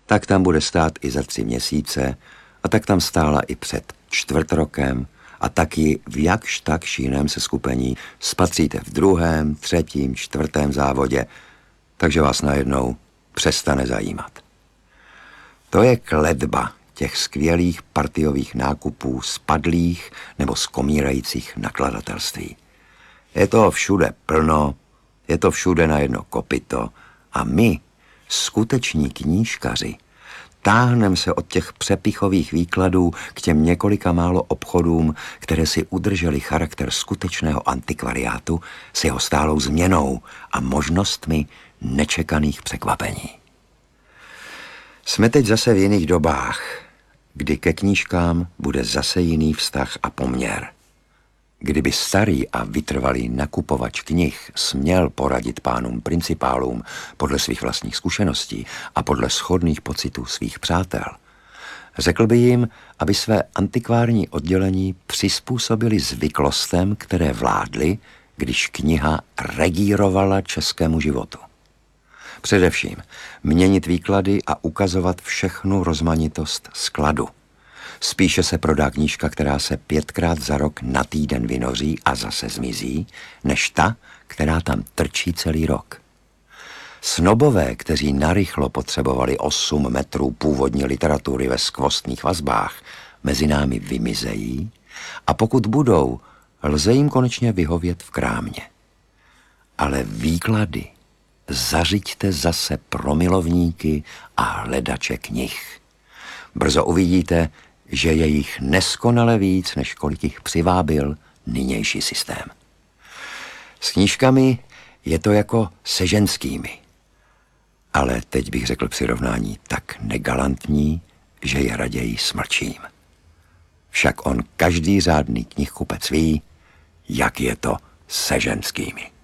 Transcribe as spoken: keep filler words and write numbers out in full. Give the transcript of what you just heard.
tak tam bude stát i za tři měsíce a tak tam stála i před čtvrt rokem a taky v jakž tak jiném seskupení spatříte v druhém, třetím, čtvrtém závodě, takže vás najednou přestane zajímat. To je kletba těch skvělých partiových nákupů spadlých nebo skomírajících nakladatelství. Je toho všude plno, je to všude na jedno kopyto a my, skuteční knížkaři, táhnem se od těch přepichových výkladů k těm několika málo obchodům, které si udrželi charakter skutečného antikvariátu s jeho stálou změnou a možnostmi nečekaných překvapení. Jsme teď zase v jiných dobách, kdy ke knížkám bude zase jiný vztah a poměr. Kdyby starý a vytrvalý nakupovač knih směl poradit pánům principálům podle svých vlastních zkušeností a podle shodných pocitů svých přátel, řekl by jim, aby své antikvární oddělení přizpůsobili zvyklostem, které vládly, když kniha regírovala českému životu. Především měnit výklady a ukazovat všechnu rozmanitost skladu. Spíše se prodá knížka, která se pětkrát za rok na týden vynoří a zase zmizí, než ta, která tam trčí celý rok. Snobové, kteří narychlo potřebovali osm metrů původní literatury ve skvostných vazbách, mezi námi vymizejí a pokud budou, lze jim konečně vyhovět v krámě. Ale výklady zařiďte zase pro milovníky a hledače knih. Brzo uvidíte, že je jich neskonale víc, než kolik jich přivábil nynější systém. S knížkami je to jako se ženskými. Ale teď bych řekl přirovnání tak negalantní, že je raději smlčím. Však on každý řádný knihkupec ví, jak je to se ženskými.